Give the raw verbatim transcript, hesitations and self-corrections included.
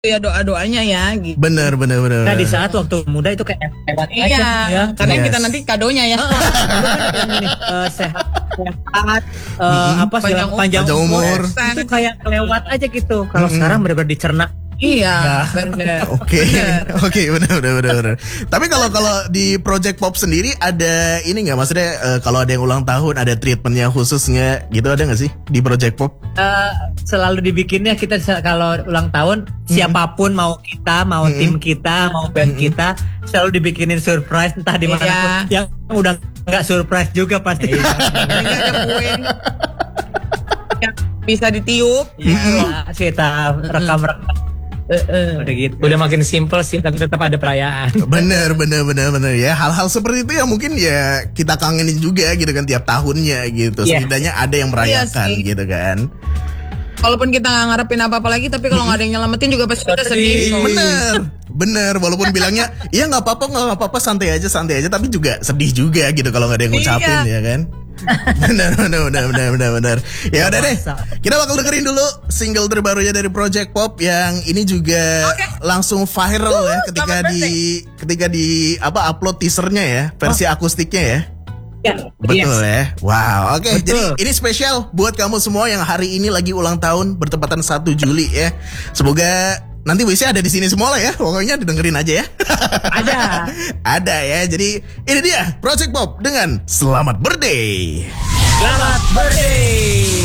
ya doa-doanya ya gitu. Bener bener bener. Nah di saat waktu muda itu kayak lewat Iya, aja ya. karena Yes. kita nanti kadonya ya. Ini, eh, sehat, sehat, eh, apa sih Panjang panjang, panjang umur. umur. Itu kayak kelewat aja gitu. Kalau sekarang benar-benar dicerna. Iya, benar. Oke, oke, benar, benar, benar, benar. Tapi kalau kalau di Project Pop sendiri ada ini nggak, maksudnya eh, kalau ada yang ulang tahun ada treatmentnya khususnya gitu, ada nggak sih di Project Pop? Eh, selalu dibikinnya kita se- kalau ulang tahun siapapun mau kita mau tim kita mau band kita selalu dibikinin surprise entah di mana Iya. pun. Yang udah nggak surprise juga pasti. Ini ada kue yang bisa ditiup. Iya, kita rekam-rekam udah gitu. Udah makin simple sih, tapi tetap ada perayaan. Bener, bener, bener, bener ya. Hal-hal seperti itu yang mungkin ya kita kangenin juga gitu kan tiap tahunnya gitu. Iya. Setidaknya ada yang merayakan Iya sih. gitu kan. Walaupun kita nggak ngarepin apa-apa lagi, tapi kalau nggak ada yang nyelamatin juga pasti kita sedih. Bener, bener. Walaupun bilangnya, iya nggak apa-apa, nggak apa-apa, santai aja, santai aja. Tapi juga sedih juga gitu kalau nggak ada yang ngucapin Iya. ya kan. bener, bener, bener, bener, bener, bener. Ya udah deh, kita bakal dengerin dulu single terbarunya dari Project Pop yang ini juga Oke. langsung viral ya ketika selamat di ketika di apa upload teasernya ya, versi akustiknya ya. Ya, Betul ya. Wow, oke. Betul. Jadi ini spesial buat kamu semua yang hari ini lagi ulang tahun bertepatan satu Juli ya. Semoga nanti W C ada di sini semua lah ya. Pokoknya didengerin aja ya. Ada. Ada ya. Jadi ini dia Project Pop dengan Selamat Birthday. Selamat birthday.